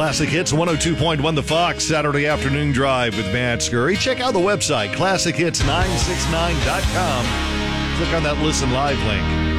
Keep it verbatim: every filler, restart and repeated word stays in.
Classic Hits one oh two point one The Fox, Saturday Afternoon Drive with Matt Scurry. Check out the website, classic hits nine six nine dot com. Click on that Listen Live link.